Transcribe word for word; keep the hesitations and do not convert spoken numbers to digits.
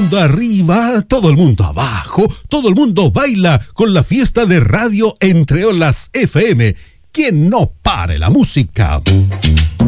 mundo arriba, todo el mundo abajo, todo el mundo baila con la fiesta de Radio Entre Olas F M. ¡Que no pare la música!